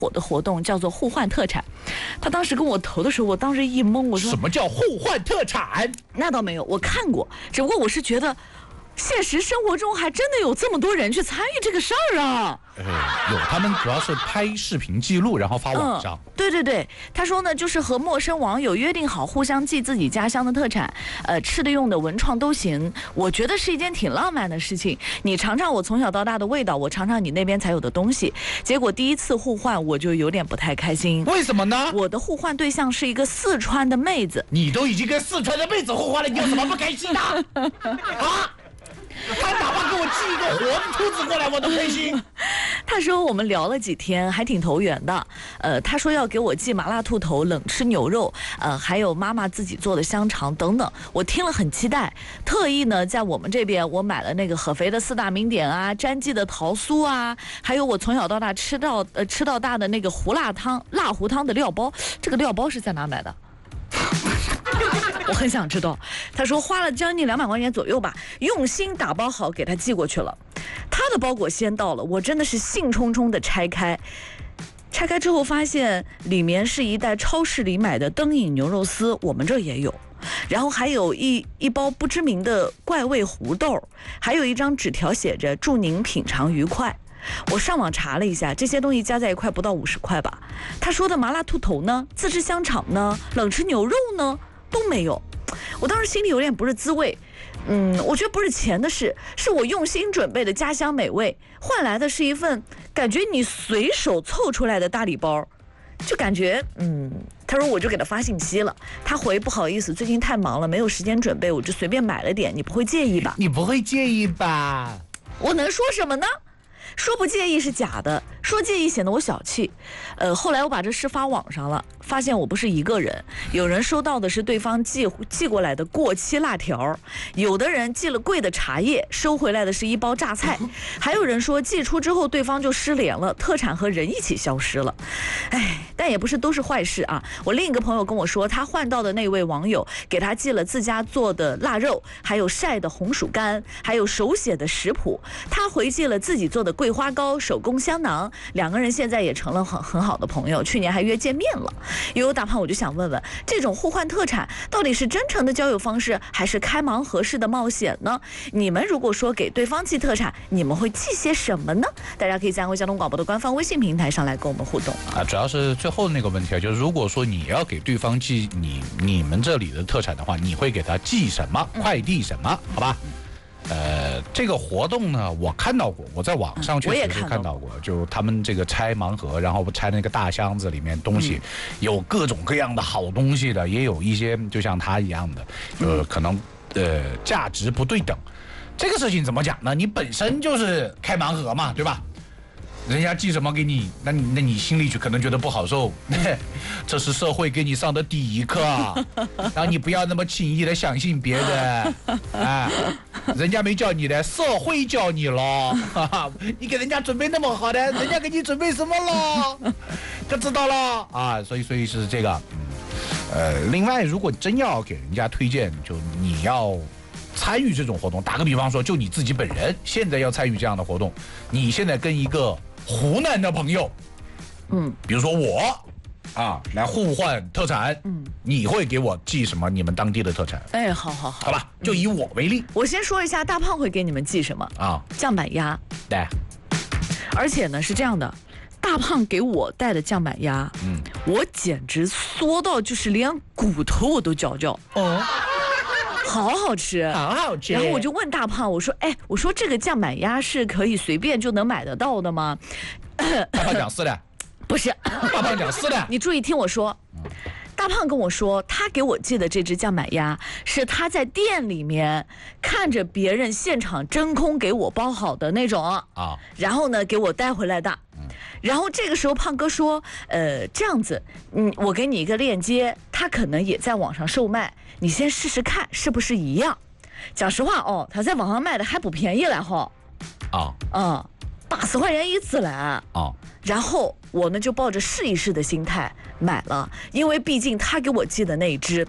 火的活动叫做互换特产。他当时跟我投的时候，我当时一懵，我说什么叫互换特产？ 那倒没有，我看过，只不过我是觉得现实生活中还真的有这么多人去参与这个事儿啊。 有，他们主要是拍视频记录，然后发网上。 对，他说呢，就是和陌生网友约定好，互相寄自己家乡的特产，吃的用的文创都行。我觉得是一件挺浪漫的事情。你尝尝我从小到大的味道，我尝尝你那边才有的东西。结果第一次互换，我就有点不太开心。 为什么呢？ 我的互换对象是一个四川的妹子。 你都已经跟四川的妹子互换了，你有什么不开心的？啊？他哪怕给我寄一个活的兔子过来，我都开心。 他说我们聊了几天，还挺投缘的。他说要给我寄麻辣兔头、冷吃牛肉，还有妈妈自己做的香肠等等。我听了很期待，特意呢在我们这边我买了那个合肥的4大名典啊、詹记的桃酥啊，还有我从小到大吃到大的那个胡辣汤、辣糊汤的料包。这个料包是在哪买的？我很想知道。他说花了将近200块钱左右吧，用心打包好给他寄过去了。他的包裹先到了，我真的是兴冲冲的拆开之后发现里面是一袋超市里买的灯影牛肉丝，我们这也有，然后还有一包不知名的怪味胡豆，还有一张纸条写着祝您品尝愉快。我上网查了一下，这些东西加在一块不到50块吧。他说的麻辣兔头呢，自制香肠呢，冷吃牛肉呢都没有。我当时心里有点不是滋味。我觉得不是钱的事，是我用心准备的家乡美味换来的是一份感觉你随手凑出来的大礼包，就感觉他说我就给他发信息了，他回不好意思，最近太忙了，没有时间准备，我就随便买了点，你不会介意吧？ 你不会介意吧？ 我能说什么呢？说不介意是假的，说介意显得我小气。后来我把这事发网上了，发现我不是一个人，有人收到的是对方寄过来的过期辣条，有的人寄了贵的茶叶，收回来的是一包榨菜，还有人说寄出之后对方就失联了，特产和人一起消失了。但也不是都是坏事啊。我另一个朋友跟我说，他换到的那位网友给他寄了自家做的腊肉，还有晒的红薯干，还有手写的食谱，他回寄了自己做的桂花糕、手工香囊，两个人现在也成了很好的朋友，去年还约见面了。有大胖，我就想问问，这种互换特产到底是真诚的交友方式，还是开盲盒式的冒险呢？你们如果说给对方寄特产，你们会寄些什么呢？大家可以在安徽交通广播的官方微信平台上来跟我们互动啊。主要是最后那个问题啊，就是如果说你要给对方寄你们这里的特产的话，你会给他寄什么？快递什么？好吧？这个活动呢，我看到过，我在网上确实是看到过，就他们这个拆盲盒，然后拆那个大箱子里面东西，有各种各样的好东西的，也有一些就像他一样的，可能价值不对等。这个事情怎么讲呢？你本身就是开盲盒嘛，对吧？人家寄什么给你，那你心里就可能觉得不好受。这是社会给你上的第一课，让你不要那么轻易的相信别人。人家没教你的，社会教你了。你给人家准备那么好的，人家给你准备什么了？就知道了啊。所以是这个。另外，如果真要给人家推荐，就你要参与这种活动，打个比方说，就你自己本人现在要参与这样的活动，你现在跟一个湖南的朋友，比如说我来互换特产，你会给我寄什么？你们当地的特产？ 好吧，就以我为例， 我先说一下大胖会给你们寄什么啊？酱板鸭。 对， 而且呢是这样的，大胖给我带的酱板鸭，我简直缩到就是连骨头我都嚼嚼。好好吃， 好好吃。 然后我就问大胖，我说这个酱板鸭是可以随便就能买得到的吗？ 大胖讲是的， 不是， 大胖讲是的。 你注意听我说，大胖跟我说，他给我寄的这只酱板鸭是他在店里面看着别人现场真空给我包好的那种啊，然后呢给我带回来的。然后这个时候胖哥说，这样子，我给你一个链接，他可能也在网上售卖，你先试试看是不是一样。讲实话他在网上卖的还不便宜了哈。80块钱一只来然后我呢就抱着试一试的心态买了，因为毕竟他给我寄的那一只太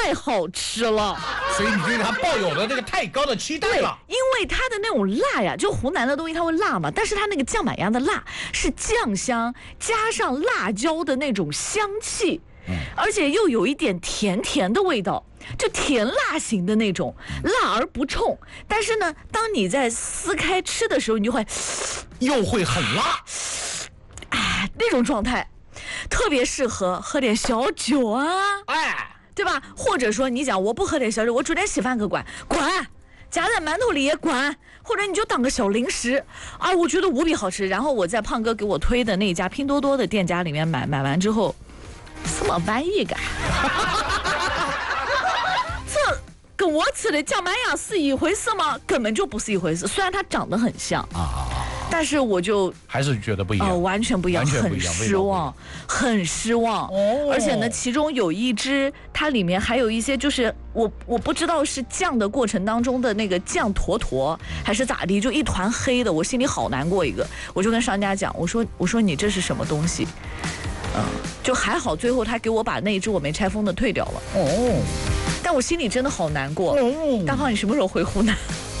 太好吃了， 所以你对它抱有了那个太高的期待了。 因为它的那种辣呀，就湖南的东西它会辣嘛，但是它那个酱板鸭的辣是酱香加上辣椒的那种香气，而且又有一点甜甜的味道，就甜辣型的那种，辣而不冲。但是呢，当你在撕开吃的时候，你就会又会很辣， 那种状态，特别适合喝点小酒啊，对吧？或者说你讲我不喝点小酒，我煮点稀饭可管，夹在馒头里也管，或者你就当个小零食啊，我觉得无比好吃。然后我在胖哥给我推的那家拼多多的店家里面买完之后，什么玩意感？这跟我吃的酱板鸭是一回事吗？根本就不是一回事。虽然它长得很像但是我就还是觉得不一样， 完全不一样，很失望，很失望。而且呢，其中有一只，它里面还有一些，就是我不知道是酱的过程当中的那个酱坨还是咋地，就一团黑的，我心里好难过一个。我就跟商家讲，我说你这是什么东西？就还好，最后他给我把那一只我没拆封的退掉了。但我心里真的好难过。大胖，你什么时候回湖南？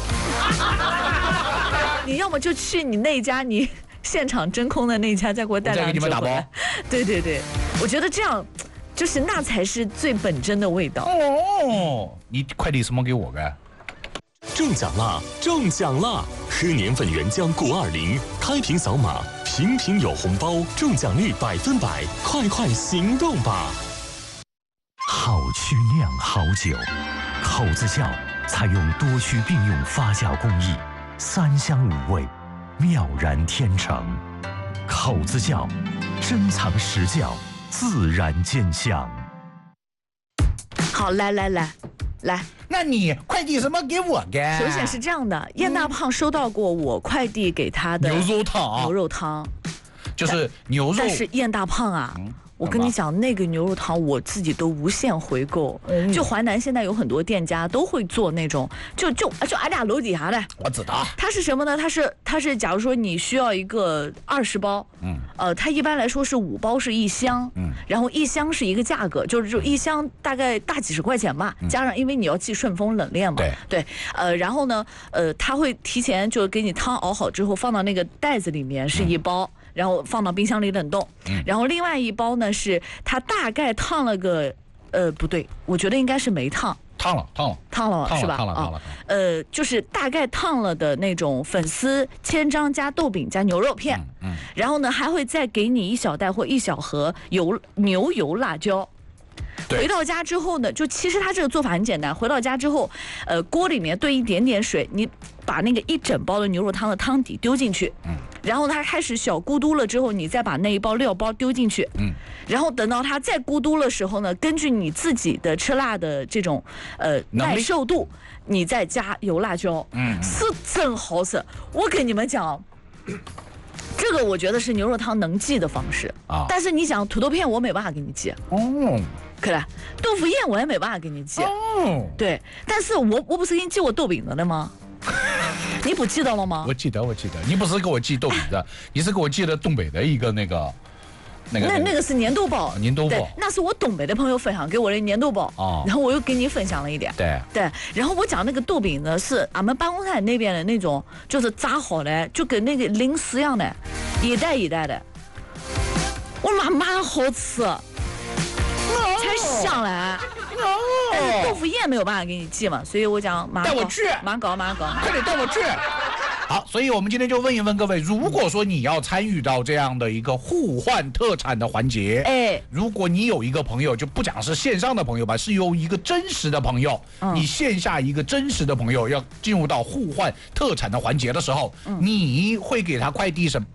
你要么就去你那家，你现场真空的那家，再给我带两只回来。再给你们打包。对，我觉得这样，就是那才是最本真的味道。 你快递什么给我呗？ 中奖啦！中奖啦！喝年份原浆谷20，开瓶扫码，瓶瓶有红包，中奖率100%，快行动吧！ 好曲酿好酒，口子窖采用多区并用发酵工艺，3香5味，妙然天成。口子窖，珍藏实窖，自然见香。 好，来， 那你快递什么给我干？ 首先是这样的，燕大胖收到过我快递给他的牛肉汤，就是牛肉。 但是燕大胖啊。我跟你讲，那个牛肉汤我自己都无限回购。就淮南现在有很多店家都会做那种，就俺俩楼底下的。 我知道。 它是什么呢？它是，假如说你需要一个20包，它一般来说是5包是1箱，然后1箱是一个价格，就1箱大概大几十块钱吧，加上因为你要寄顺丰冷链嘛，对，然后呢，它会提前就给你汤熬好之后放到那个袋子里面是1包。然后放到冰箱里冷冻，然后另外1包呢是它大概烫了个，不对，我觉得应该是没烫，烫了是吧？烫了，就是大概烫了的那种粉丝、千张加豆饼加牛肉片，然后呢还会再给你1小袋或1小盒牛油辣椒。回到家之后呢，就其实它这个做法很简单。回到家之后，锅里面兑一点点水，你把那个1整包的牛肉汤的汤底丢进去，然后它开始小咕嘟了之后，你再把那1包料包丢进去，然后等到它再咕嘟的时候呢，根据你自己的吃辣的这种耐受度，你再加油辣椒，是真好吃。我跟你们讲。这个我觉得是牛肉汤能寄的方式但是你想土豆片我没办法给你寄可能豆腐宴我也没办法给你寄对，但是我不是给你寄我豆饼的了吗？你不记得了吗？ 我记得，你不是给我寄豆饼的，你是给我寄的东北的一个那个是粘豆包， 对， 那是我东北的朋友分享给我的粘豆包然后我又给你分享了一点，对，然后我讲那个豆饼呢是俺们办公台那边的那种，就是炸好的，就跟那个零食一样的，一袋一袋的，我妈蛮好吃，才香嘞。但是豆腐宴没有办法给你寄嘛，所以我讲带我去， 蛮搞， 快点带我去。好，所以我们今天就问一问各位，如果说你要参与到这样的一个互换特产的环节，如果你有一个朋友，就不讲是线上的朋友吧，是有一个真实的朋友，你线下一个真实的朋友要进入到互换特产的环节的时候，你会给他快递什么？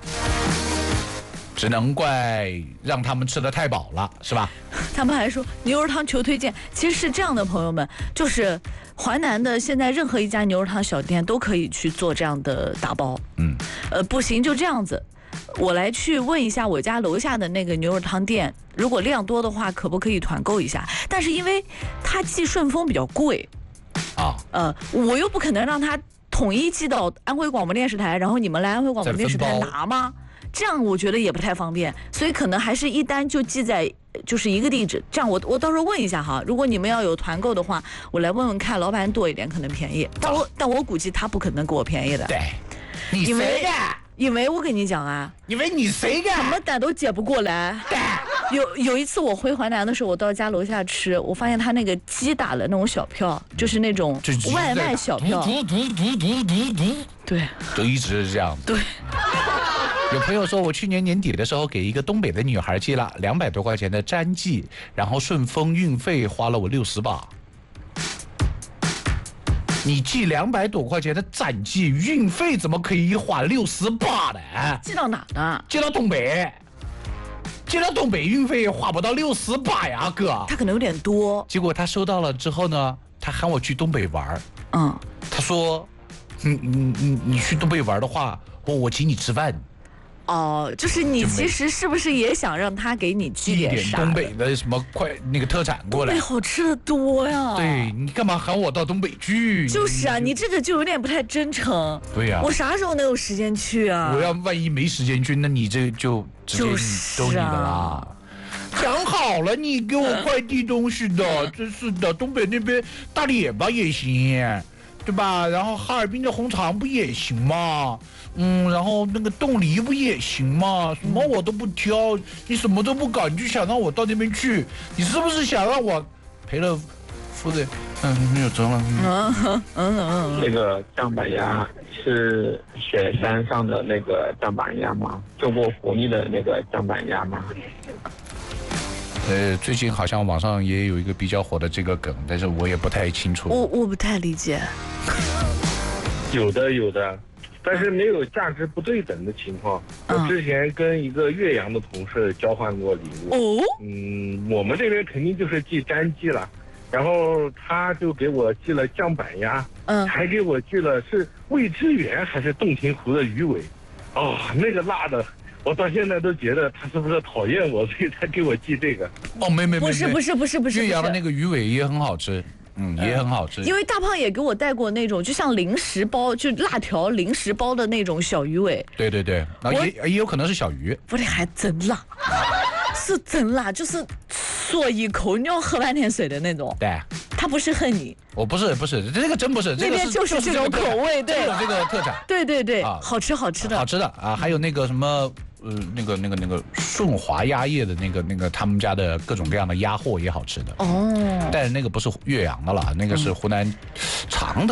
只能怪让他们吃得太饱了，是吧？ 他们还说牛肉汤求推荐，其实是这样的，朋友们，就是淮南的现在任何一家牛肉汤小店都可以去做这样的打包。不行就这样子，我来去问一下我家楼下的那个牛肉汤店，如果量多的话，可不可以团购一下？但是因为它寄顺丰比较贵我又不可能让它统一寄到安徽广播电视台，然后你们来安徽广播电视台拿吗？这样我觉得也不太方便，所以可能还是一单就寄在就是一个地址，这样我到时候问一下哈，如果你们要有团购的话，我来问问看，老板多一点可能便宜，但我估计他不可能给我便宜的。 对，你谁干？ 因为我跟你讲啊， 因为你谁干？ 什么单都接不过来。有一次我回淮南的时候，我到家楼下吃，我发现他那个鸡打的那种小票，就是那种外卖小票，对， 就一直是这样。 对。 有朋友说，我去年年底的时候给一个东北的女孩寄了200多块钱的粘剂，然后顺丰运费花了我60把。你寄200多块钱的粘剂，运费怎么可以花60把呢？ 寄到哪呢？ 寄到东北。寄到东北运费花不到60把呀，哥。 他可能有点多。 结果他收到了之后呢，他喊我去东北玩。他说，你去东北玩的话，我请你吃饭。 哦，就是你其实是不是也想让他给你寄点啥？ 东北的什么那个特产过来？ 东北好吃的多呀。 对，你干嘛喊我到东北去？ 就是啊，你这个就有点不太真诚。 对呀， 我啥时候能有时间去啊？ 我要万一没时间去，那你这就直接都你的啦。讲好了，你给我快递东西的，真是的。东北那边大列巴也行，对吧？然后哈尔滨的红肠不也行吗？然后那个冻梨不也行吗？什么我都不挑，你什么都不搞，你就想让我到那边去，你是不是想让我赔了夫人？没有辙了。 那个酱板鸭是雪山上的那个酱板鸭吗？救过活命的那个酱板鸭吗？ 最近好像网上也有一个比较火的这个梗，但是我也不太清楚。 我不太理解。 有的，但是没有价值不对等的情况。我之前跟一个岳阳的同事交换过礼物。我们这边肯定就是寄粘剂了，然后他就给我寄了酱板鸭，还给我寄了是味之源还是洞庭湖的鱼尾，那个辣的。我到现在都觉得他是不是讨厌我，所以才给我寄这个。 没， 不是， 岳阳的那个鱼尾也很好吃，也很好吃。 因为大胖也给我带过那种，就像零食包，就辣条零食包的那种小鱼尾。 对，然后也有可能是小鱼。 我的还真辣，是真辣，就是嗦一口你要喝半天水的那种。 对。 他不是恨你， 我不是，这个真不是， 那边就是这种口味，对， 这个特产， 对，好吃的啊，还有那个什么，那个顺华鸭业的那个他们家的各种各样的鸭货也好吃的，但是那个不是岳阳的了，那个是湖南常德。